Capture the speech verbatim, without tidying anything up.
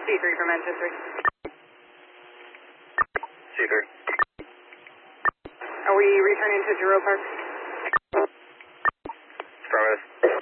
C three from engine three. C three. Are we returning to Giroux Park? Affirmative.